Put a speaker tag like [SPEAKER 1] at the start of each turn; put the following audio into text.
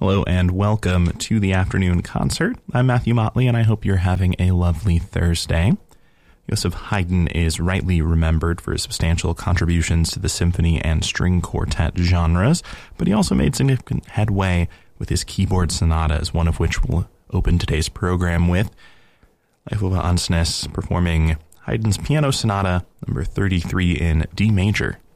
[SPEAKER 1] Hello and welcome to the afternoon concert. I'm Matthew Motley and I hope you're having a lovely Thursday. Joseph Haydn is rightly remembered for his substantial contributions to the symphony and string quartet genres, but he also made significant headway with his keyboard sonatas, one of which we'll open today's program with. Leifova Ansnes performing Haydn's Piano Sonata number 33 in D major.